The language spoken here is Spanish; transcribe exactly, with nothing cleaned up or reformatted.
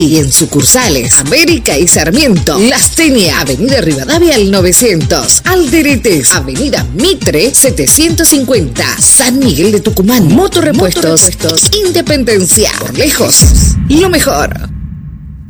Y en sucursales América y Sarmiento, Las Teñas, Avenida Rivadavia al novecientos, Alderetes, Avenida Mitre setecientos cincuenta, San Miguel de Tucumán, Motorrepuestos, Motorrepuestos, Independencia, por lejos, lo mejor.